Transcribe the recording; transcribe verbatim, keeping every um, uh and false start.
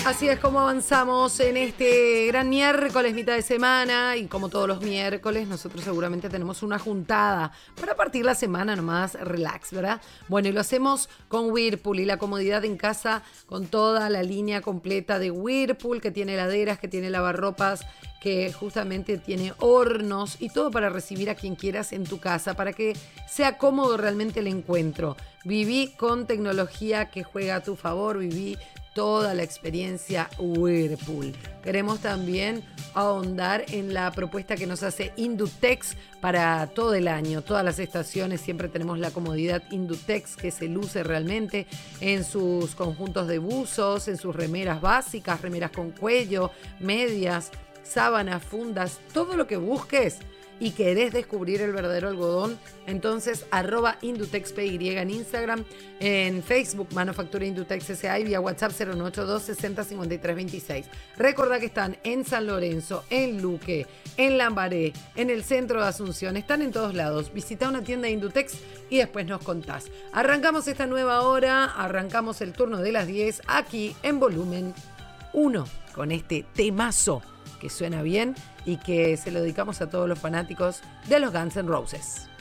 Así es como avanzamos en este gran miércoles, mitad de semana, y como todos los miércoles, nosotros seguramente tenemos una juntada para partir la semana nomás, relax, ¿verdad? Bueno, y lo hacemos con Whirlpool y la comodidad en casa con toda la línea completa de Whirlpool, que tiene heladeras, que tiene lavarropas, que justamente tiene hornos y todo para recibir a quien quieras en tu casa, para que sea cómodo realmente el encuentro. Viví con tecnología que juega a tu favor, viví toda la experiencia Whirlpool. Queremos también ahondar en la propuesta que nos hace Indutex para todo el año, todas las estaciones. Siempre tenemos la comodidad Indutex, que se luce realmente en sus conjuntos de buzos, en sus remeras básicas, remeras con cuello, medias, sábanas, fundas, todo lo que busques y querés descubrir el verdadero algodón, entonces arroba IndutexPY en Instagram, en Facebook Manufactura Indutex S A y vía WhatsApp cero nueve ocho dos sesenta cincuenta y tres veintiséis. Recordá que están en San Lorenzo, en Luque, en Lambaré, en el centro de Asunción, están en todos lados. Visita una tienda de Indutex y después nos contás. Arrancamos esta nueva hora, arrancamos el turno de las diez aquí en Volumen uno con este temazo que suena bien y que se lo dedicamos a todos los fanáticos de los Guns N' Roses.